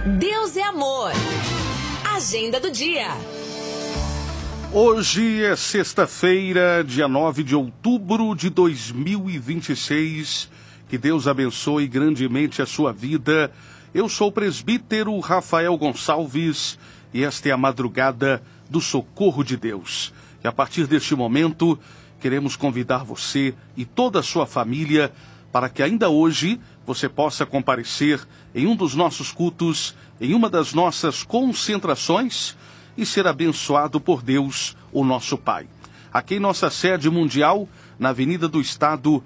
Deus é amor. Agenda do dia. Hoje é sexta-feira, dia 9 de outubro de 2026. Que Deus abençoe grandemente a sua vida. Eu sou o presbítero Rafael Gonçalves e esta é a madrugada do Socorro de Deus. E a partir deste momento, queremos convidar você e toda a sua família para que ainda hoje você possa comparecer em um dos nossos cultos, em uma das nossas concentrações e ser abençoado por Deus, o nosso Pai. Aqui em nossa sede mundial, na Avenida do Estado,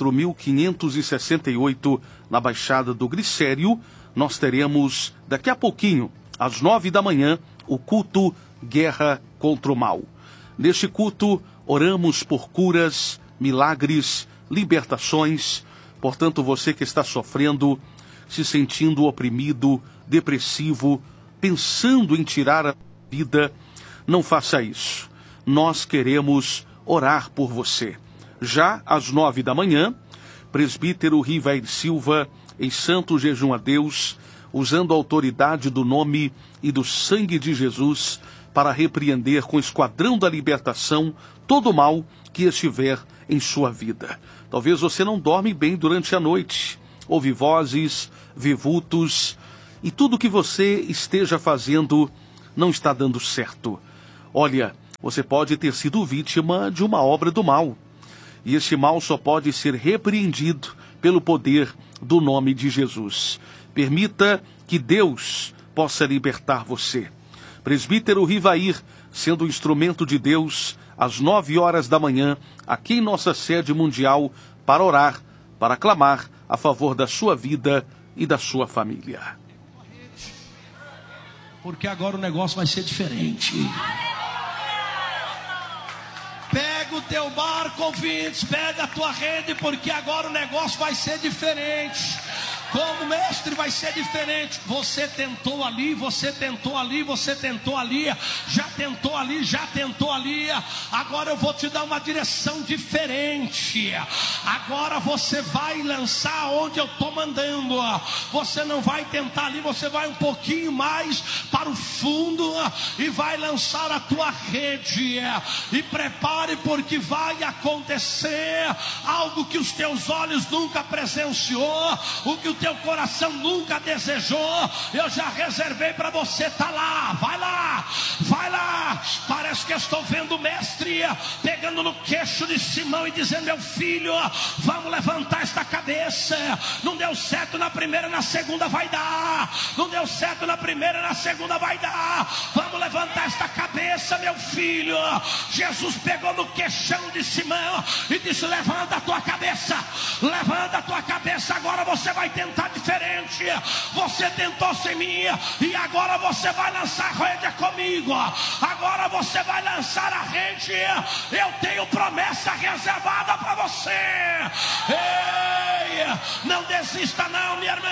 4568, na Baixada do Glicério, nós teremos, daqui a pouquinho, às 9 da manhã, o culto Guerra contra o Mal. Neste culto, oramos por curas, milagres, libertações. Portanto, você que está sofrendo, se sentindo oprimido, depressivo, pensando em tirar a vida, não faça isso. Nós queremos orar por você. Já às 9 da manhã, presbítero Rivair Silva, em santo jejum a Deus, usando a autoridade do nome e do sangue de Jesus, para repreender com o esquadrão da libertação todo o mal que estiver em sua vida. Talvez você não dorme bem durante a noite, ouve vozes, vê vultos, e tudo que você esteja fazendo não está dando certo. Olha, você pode ter sido vítima de uma obra do mal, e este mal só pode ser repreendido pelo poder do nome de Jesus. Permita que Deus possa libertar você. Presbítero Rivair, sendo instrumento de Deus, às 9 horas da manhã, aqui em nossa sede mundial, para orar, para clamar a favor da sua vida e da sua família. Porque agora o negócio vai ser diferente. Pega o teu barco, ouvintes, pega a tua rede, porque agora o negócio vai ser diferente. Como mestre vai ser diferente. Você tentou ali, você tentou ali, você tentou ali, já tentou ali, já tentou ali. Agora eu vou te dar uma direção diferente. Agora você vai lançar onde eu estou mandando. Você não vai tentar ali, você vai um pouquinho mais para o fundo e vai lançar a tua rede. E prepare, porque vai acontecer algo que os teus olhos nunca presenciou, o que o teu coração nunca desejou. Eu já reservei para você. Tá lá, vai lá, vai lá. Parece que eu estou vendo o mestre pegando no queixo de Simão e dizendo: meu filho, vamos levantar esta cabeça. Não deu certo na primeira, na segunda vai dar. Não deu certo na primeira, na segunda vai dar. Vamos levantar esta cabeça, meu filho. Jesus pegou no queixão de Simão e disse: levanta a tua cabeça, levanta a tua cabeça. Agora você vai tentar diferente. Você tentou sem mim e agora você vai lançar a rede comigo. Agora você vai lançar a rede. Eu tenho promessa reservada para você. Ei, não desista não, minha irmã.